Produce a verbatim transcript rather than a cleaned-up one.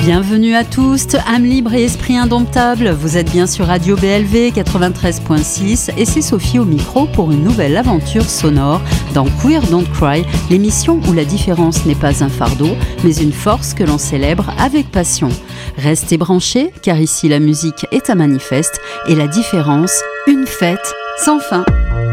Bienvenue à tous, âme libre et esprit indomptable, vous êtes bien sur Radio B L V quatre-vingt-treize point six et c'est Sophie au micro pour une nouvelle aventure sonore dans Queer Don't Cry, l'émission où la différence n'est pas un fardeau, mais une force que l'on célèbre avec passion. Restez branchés, car ici la musique est un manifeste et la différence, une fête sans fin.